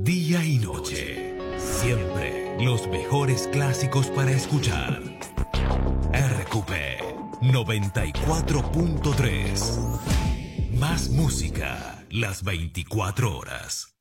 Día y noche, siempre los mejores clásicos para escuchar. RQP 94.3. Más música las 24 horas.